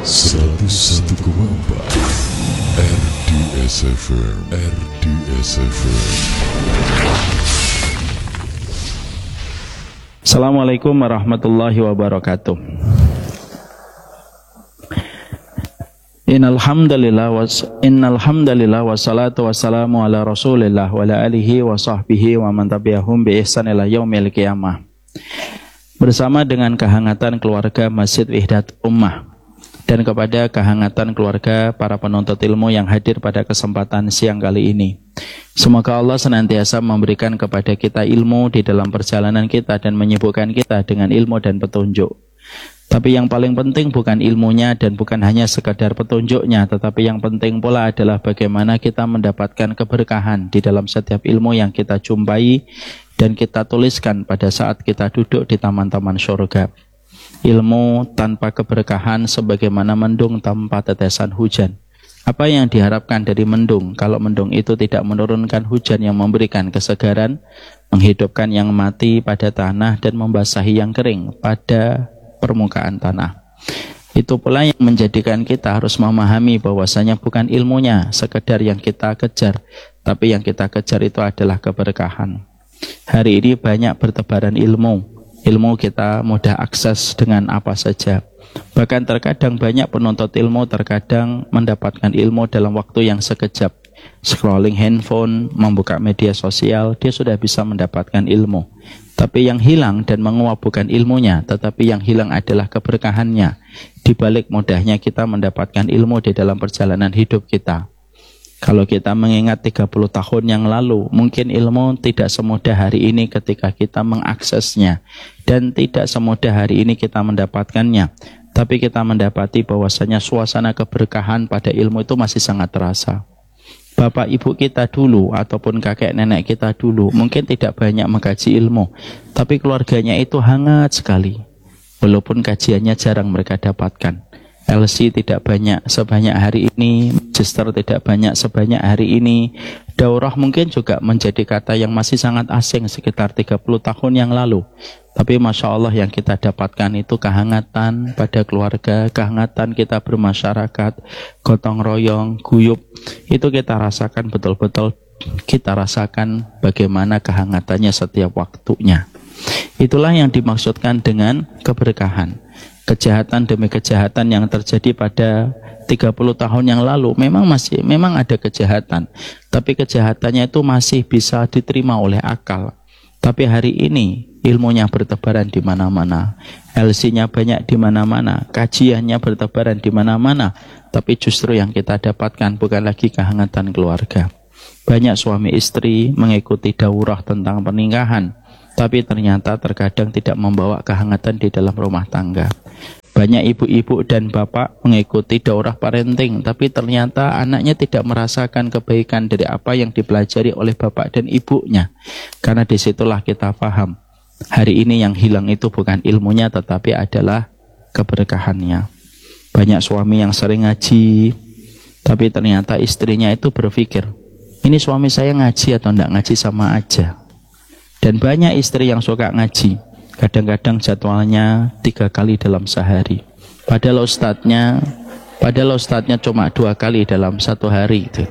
101,4 RDS FM. Assalamualaikum warahmatullahi wabarakatuh. Innal hamdalillah wassalatu wassalamu ala Rasulillah wa ala alihi wa sahbihi wa man tabi'ahum bi ihsan ila yaumil qiyamah. Bersama dengan kehangatan keluarga Masjid Wihdat Ummah dan kepada kehangatan keluarga para penuntut ilmu yang hadir pada kesempatan siang kali ini. Semoga Allah senantiasa memberikan kepada kita ilmu di dalam perjalanan kita dan menyibukkan kita dengan ilmu dan petunjuk. Tapi yang paling penting bukan ilmunya dan bukan hanya sekadar petunjuknya, tetapi yang penting pula adalah bagaimana kita mendapatkan keberkahan di dalam setiap ilmu yang kita jumpai dan kita tuliskan pada saat kita duduk di taman-taman surga. Ilmu tanpa keberkahan sebagaimana mendung tanpa tetesan hujan. Apa yang diharapkan dari mendung? Kalau mendung itu tidak menurunkan hujan yang memberikan kesegaran, menghidupkan yang mati pada tanah dan membasahi yang kering pada permukaan tanah. Itu pula yang menjadikan kita harus memahami bahwasanya bukan ilmunya sekedar yang kita kejar, tapi yang kita kejar itu adalah keberkahan. Hari ini banyak bertebaran ilmu kita mudah akses dengan apa saja. Bahkan terkadang banyak penuntut ilmu terkadang mendapatkan ilmu dalam waktu yang sekejap. Scrolling handphone, membuka media sosial, dia sudah bisa mendapatkan ilmu. Tapi yang hilang dan menguap bukan ilmunya, tetapi yang hilang adalah keberkahannya. Di balik mudahnya kita mendapatkan ilmu di dalam perjalanan hidup kita. Kalau kita mengingat 30 tahun yang lalu, mungkin ilmu tidak semudah hari ini ketika kita mengaksesnya. Dan tidak semudah hari ini kita mendapatkannya. Tapi kita mendapati bahwasanya suasana keberkahan pada ilmu itu masih sangat terasa. Bapak ibu kita dulu ataupun kakek nenek kita dulu mungkin tidak banyak mengkaji ilmu. Tapi keluarganya itu hangat sekali. Walaupun kajiannya jarang mereka dapatkan. LC tidak banyak sebanyak hari ini, Magister tidak banyak sebanyak hari ini, daurah mungkin juga menjadi kata yang masih sangat asing sekitar 30 tahun yang lalu. Tapi Masya Allah yang kita dapatkan itu kehangatan pada keluarga, kehangatan kita bermasyarakat, gotong royong, guyup, itu kita rasakan betul-betul, kita rasakan bagaimana kehangatannya setiap waktunya. Itulah yang dimaksudkan dengan keberkahan. Kejahatan demi kejahatan yang terjadi pada 30 tahun yang lalu memang ada kejahatan, tapi kejahatannya itu masih bisa diterima oleh akal. Tapi hari ini ilmunya bertebaran di mana-mana, LC-nya banyak di mana-mana, kajiannya bertebaran di mana-mana, tapi justru yang kita dapatkan bukan lagi kehangatan keluarga. Banyak suami istri mengikuti daurah tentang pernikahan, tapi ternyata terkadang tidak membawa kehangatan di dalam rumah tangga. Banyak ibu-ibu dan bapak mengikuti daurah parenting, tapi ternyata anaknya tidak merasakan kebaikan dari apa yang dipelajari oleh bapak dan ibunya. Karena disitulah kita paham, hari ini yang hilang itu bukan ilmunya, tetapi adalah keberkahannya. Banyak suami yang sering ngaji, tapi ternyata istrinya itu berpikir, ini suami saya ngaji atau enggak ngaji sama aja. Dan banyak istri yang suka ngaji, kadang-kadang jadwalnya 3 kali dalam sehari. Padahal ustadznya cuma 2 kali dalam 1 hari itu.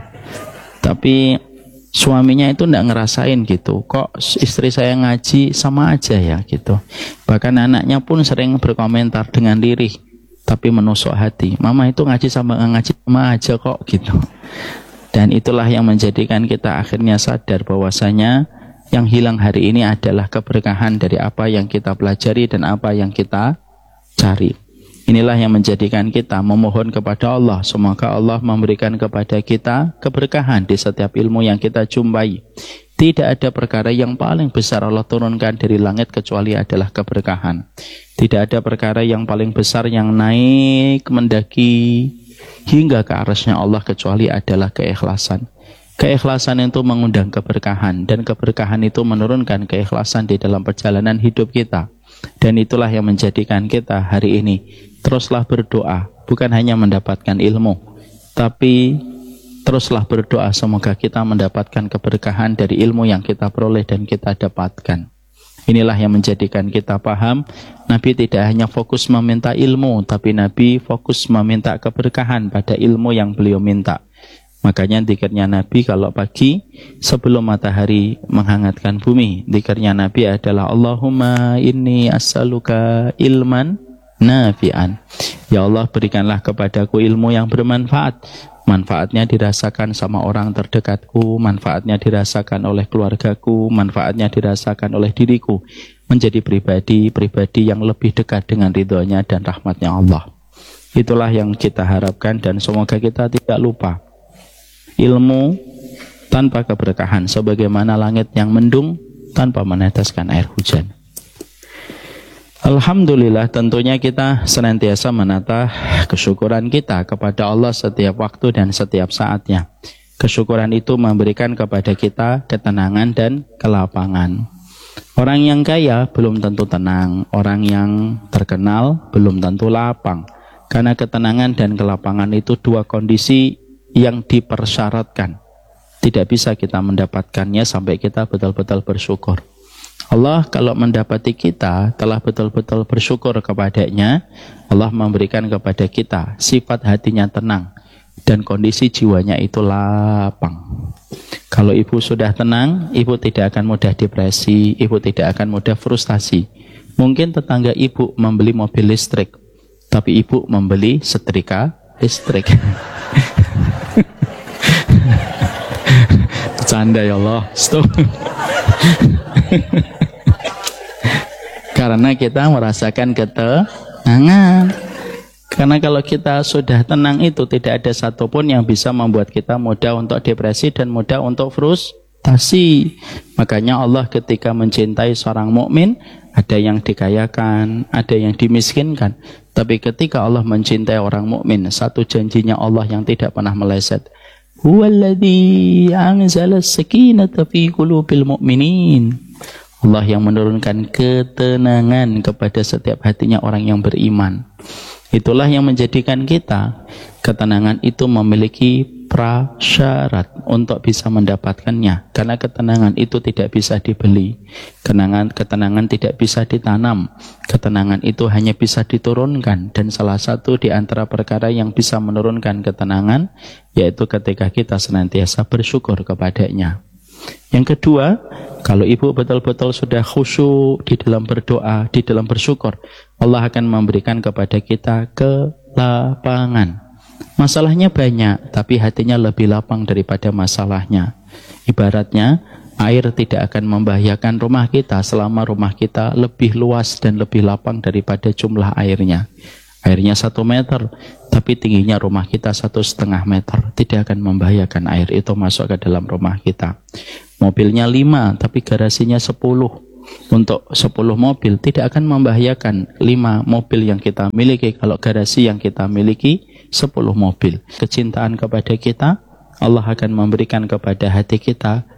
Tapi suaminya itu enggak ngerasain gitu. Kok istri saya ngaji sama aja ya gitu. Bahkan anaknya pun sering berkomentar dengan lirih, tapi menusuk hati. Mama itu ngaji sama aja kok gitu. Dan itulah yang menjadikan kita akhirnya sadar bahwasanya yang hilang hari ini adalah keberkahan dari apa yang kita pelajari dan apa yang kita cari. Inilah yang menjadikan kita memohon kepada Allah. Semoga Allah memberikan kepada kita keberkahan di setiap ilmu yang kita jumpai. Tidak ada perkara yang paling besar Allah turunkan dari langit kecuali adalah keberkahan. Tidak ada perkara yang paling besar yang naik mendaki hingga ke arasnya Allah kecuali adalah keikhlasan. Keikhlasan itu mengundang keberkahan, dan keberkahan itu menurunkan keikhlasan di dalam perjalanan hidup kita. Dan itulah yang menjadikan kita hari ini teruslah berdoa, bukan hanya mendapatkan ilmu, tapi teruslah berdoa semoga kita mendapatkan keberkahan dari ilmu yang kita peroleh dan kita dapatkan. Inilah yang menjadikan kita paham Nabi tidak hanya fokus meminta ilmu, tapi Nabi fokus meminta keberkahan pada ilmu yang beliau minta. Makanya zikirnya Nabi kalau pagi sebelum matahari menghangatkan bumi, zikirnya Nabi adalah Allahumma inni as'aluka ilman nafi'an. Ya Allah, berikanlah kepadaku ilmu yang bermanfaat. Manfaatnya dirasakan sama orang terdekatku, manfaatnya dirasakan oleh keluargaku, manfaatnya dirasakan oleh diriku, menjadi pribadi yang lebih dekat dengan ridhonya dan rahmatnya Allah. Itulah yang kita harapkan, dan semoga kita tidak lupa ilmu tanpa keberkahan sebagaimana langit yang mendung tanpa meneteskan air hujan. Alhamdulillah, tentunya kita senantiasa menata kesyukuran kita kepada Allah setiap waktu dan setiap saatnya. Kesyukuran itu memberikan kepada kita ketenangan dan kelapangan. Orang yang kaya belum tentu tenang, orang yang terkenal belum tentu lapang. Karena ketenangan dan kelapangan itu dua kondisi yang dipersyaratkan. Tidak bisa kita mendapatkannya sampai kita betul-betul bersyukur. Allah kalau mendapati kita telah betul-betul bersyukur kepadanya, Allah memberikan kepada kita sifat hatinya tenang dan kondisi jiwanya itu lapang. Kalau ibu sudah tenang, ibu tidak akan mudah depresi, ibu tidak akan mudah frustasi. Mungkin tetangga ibu membeli mobil listrik, tapi ibu membeli setrika listrik. Bercanda ya Allah, stop. Karena kita merasakan ketenangan. Karena kalau kita sudah tenang itu tidak ada satupun yang bisa membuat kita mudah untuk depresi dan mudah untuk frustasi. Makanya Allah ketika mencintai seorang mukmin, ada yang dikayakan, ada yang dimiskinkan. Tapi ketika Allah mencintai orang mukmin, satu janjinya Allah yang tidak pernah meleset. Huwallazi anzala as-sakinata fi qulubil mu'minin. Allah yang menurunkan ketenangan kepada setiap hatinya orang yang beriman. Itulah yang menjadikan kita, ketenangan itu memiliki prasyarat untuk bisa mendapatkannya. Karena ketenangan itu tidak bisa dibeli. Ketenangan tidak bisa ditanam. Ketenangan itu hanya bisa diturunkan. Dan salah satu di antara perkara yang bisa menurunkan ketenangan, yaitu ketika kita senantiasa bersyukur kepadanya. Yang kedua, kalau ibu betul-betul sudah khusyuk di dalam berdoa, di dalam bersyukur, Allah akan memberikan kepada kita kelapangan. Masalahnya banyak, tapi hatinya lebih lapang daripada masalahnya. Ibaratnya, air tidak akan membahayakan rumah kita selama rumah kita lebih luas dan lebih lapang daripada jumlah airnya. Airnya 1 meter, tapi tingginya rumah kita 1,5 meter. Tidak akan membahayakan air itu masuk ke dalam rumah kita. Mobilnya 5, tapi garasinya 10. Untuk 10 mobil tidak akan membahayakan 5 mobil yang kita miliki kalau garasi yang kita miliki 10 mobil. Kecintaan kepada kita, Allah akan memberikan kepada hati kita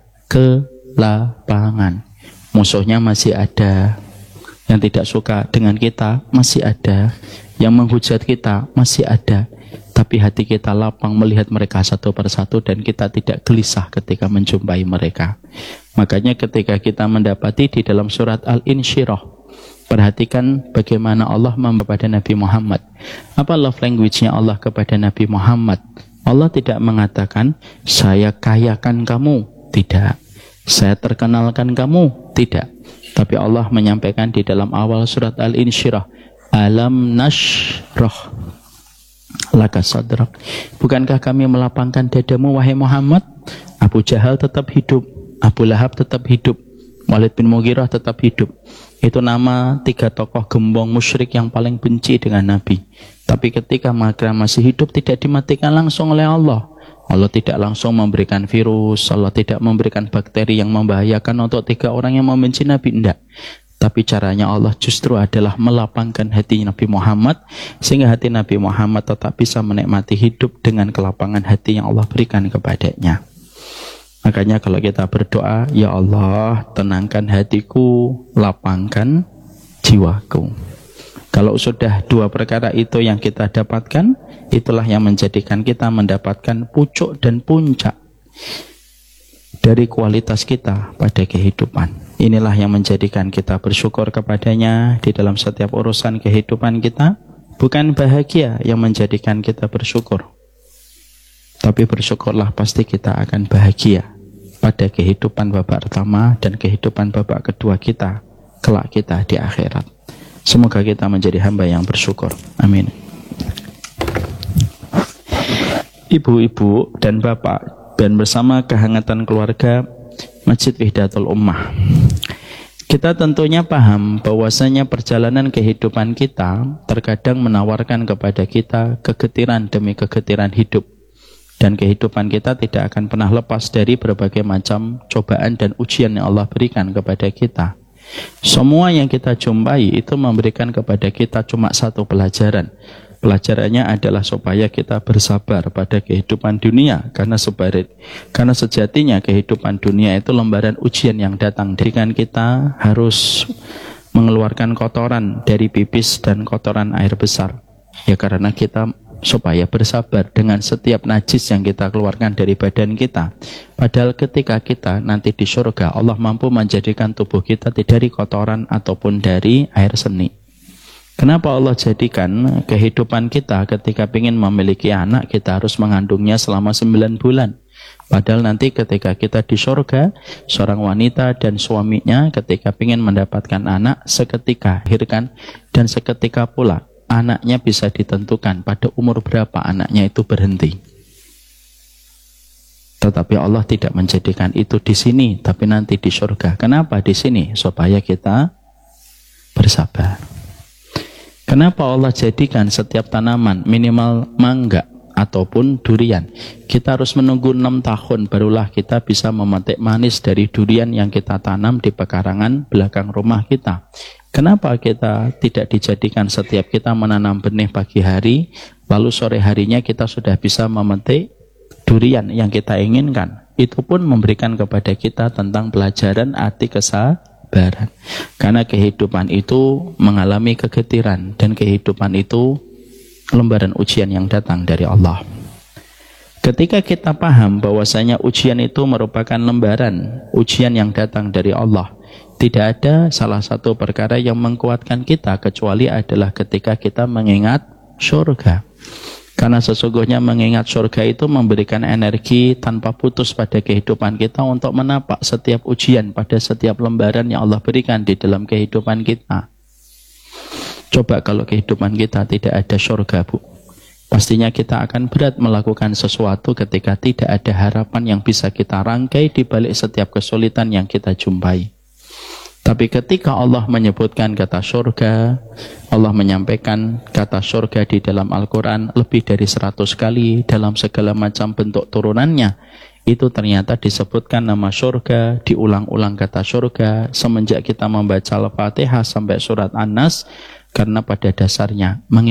kelapangan. Musuhnya masih ada, yang tidak suka dengan kita masih ada, yang menghujat kita masih ada, tapi hati kita lapang melihat mereka satu persatu dan kita tidak gelisah ketika menjumpai mereka. Makanya ketika kita mendapati di dalam surat Al-Insyirah, perhatikan bagaimana Allah kepada Nabi Muhammad. Apa love language-nya Allah kepada Nabi Muhammad? Allah tidak mengatakan, saya kayakan kamu. Tidak. Saya terkenalkan kamu. Tidak. Tapi Allah menyampaikan di dalam awal surat Al-Insyirah, Alam nashrah laka sadrak. Bukankah kami melapangkan dadamu wahai Muhammad? Abu Jahal tetap hidup, Abu Lahab tetap hidup, Walid bin Mughirah tetap hidup. Itu nama 3 tokoh gembong musyrik yang paling benci dengan Nabi. Tapi ketika mereka masih hidup tidak dimatikan langsung oleh Allah. Allah tidak langsung memberikan virus, Allah tidak memberikan bakteri yang membahayakan untuk 3 orang yang membenci Nabi, tidak. Tapi caranya Allah justru adalah melapangkan hati Nabi Muhammad, sehingga hati Nabi Muhammad tetap bisa menikmati hidup dengan kelapangan hati yang Allah berikan kepadanya. Makanya kalau kita berdoa, ya Allah tenangkan hatiku, lapangkan jiwaku. Kalau sudah 2 perkara itu yang kita dapatkan, itulah yang menjadikan kita mendapatkan pucuk dan puncak dari kualitas kita pada kehidupan. Inilah yang menjadikan kita bersyukur kepadanya di dalam setiap urusan kehidupan kita. Bukan bahagia yang menjadikan kita bersyukur, tapi bersyukurlah pasti kita akan bahagia pada kehidupan babak pertama dan kehidupan babak kedua kita, kelak kita di akhirat. Semoga kita menjadi hamba yang bersyukur. Amin. Ibu-ibu dan bapak, dan bersama kehangatan keluarga Masjid Wihdatul Ummah, kita tentunya paham bahwasanya perjalanan kehidupan kita terkadang menawarkan kepada kita kegetiran demi kegetiran hidup, dan kehidupan kita tidak akan pernah lepas dari berbagai macam cobaan dan ujian yang Allah berikan kepada kita. Semua yang kita jumpai itu memberikan kepada kita cuma satu pelajaran. Pelajarannya adalah supaya kita bersabar pada kehidupan dunia, karena sejatinya kehidupan dunia itu lembaran ujian yang datang. Dengan kita harus mengeluarkan kotoran dari pipis dan kotoran air besar, ya karena kita supaya bersabar dengan setiap najis yang kita keluarkan dari badan kita. Padahal ketika kita nanti di surga, Allah mampu menjadikan tubuh kita tidak dari kotoran ataupun dari air seni. Kenapa Allah jadikan kehidupan kita ketika ingin memiliki anak, kita harus mengandungnya selama 9 bulan. Padahal nanti ketika kita di surga, seorang wanita dan suaminya ketika ingin mendapatkan anak, seketika lahirkan, dan seketika pula anaknya bisa ditentukan pada umur berapa anaknya itu berhenti. Tetapi Allah tidak menjadikan itu di sini, tapi nanti di surga. Kenapa di sini? Supaya kita bersabar. Kenapa Allah jadikan setiap tanaman minimal mangga ataupun durian? Kita harus menunggu 6 tahun barulah kita bisa memetik manis dari durian yang kita tanam di pekarangan belakang rumah kita. Kenapa kita tidak dijadikan setiap kita menanam benih pagi hari, lalu sore harinya kita sudah bisa memetik durian yang kita inginkan? Itu pun memberikan kepada kita tentang pelajaran arti kesabaran. Karena kehidupan itu mengalami kegetiran, dan kehidupan itu lembaran ujian yang datang dari Allah. Ketika kita paham bahwasanya ujian itu merupakan lembaran ujian yang datang dari Allah, tidak ada salah satu perkara yang menguatkan kita kecuali adalah ketika kita mengingat surga. Karena sesungguhnya mengingat surga itu memberikan energi tanpa putus pada kehidupan kita untuk menapak setiap ujian pada setiap lembaran yang Allah berikan di dalam kehidupan kita. Coba kalau kehidupan kita tidak ada surga, Bu, pastinya kita akan berat melakukan sesuatu ketika tidak ada harapan yang bisa kita rangkai di balik setiap kesulitan yang kita jumpai. Tapi ketika Allah menyebutkan kata surga, Allah menyampaikan kata surga di dalam Al-Quran lebih dari 100 kali dalam segala macam bentuk turunannya. Itu ternyata disebutkan nama surga, diulang-ulang kata surga semenjak kita membaca Al-Fatihah sampai surat An-Nas, karena pada dasarnya